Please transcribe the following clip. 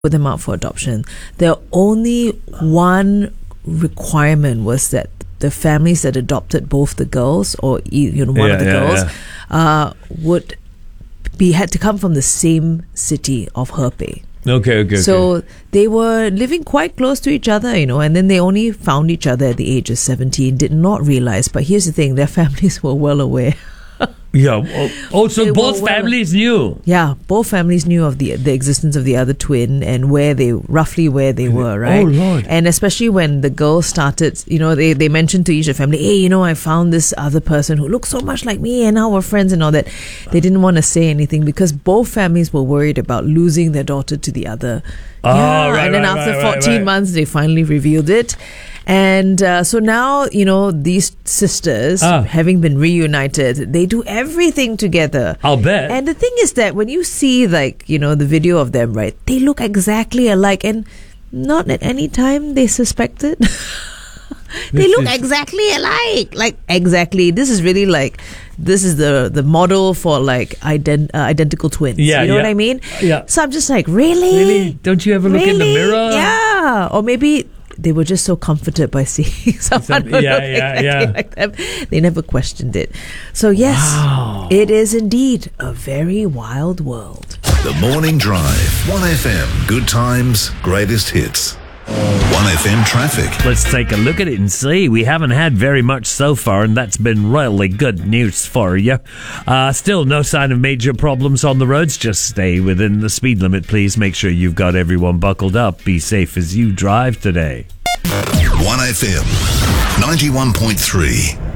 put them out for adoption, the only one requirement was that the families that adopted both the girls, or one of the girls, would had to come from the same city of Hebei. Okay. So they were living quite close to each other, and then they only found each other at the age of 17, did not realize. But here's the thing, their families were well aware. Yeah. So both families knew. Yeah, both families knew of the existence of the other twin and roughly where they were, right? Oh, Lord. And especially when the girls started, they mentioned to each family, hey, I found this other person who looks so much like me and now we're friends and all that. They didn't want to say anything because both families were worried about losing their daughter to the other. Right, and then after 14 months, they finally revealed it. And so now, these sisters, having been reunited, they do everything together. I'll bet. And the thing is that when you see, the video of them, right, they look exactly alike. And not at any time they suspected. They look exactly alike. Like, exactly. This is really this is the model for identical twins. Yeah, you know what I mean? Yeah. So I'm just like, really? Really? Don't you ever look in the mirror? Yeah. Or maybe they were just so comforted by seeing someone who looked exactly like them. They never questioned it. So yes, It is indeed a very wild world. The Morning Drive. 1FM. Good times, greatest hits. 1FM traffic. Let's take a look at it and see. We haven't had very much so far, and that's been really good news for you. Still no sign of major problems on the roads. Just stay within the speed limit, please. Make sure you've got everyone buckled up. Be safe as you drive today. 1FM 91.3.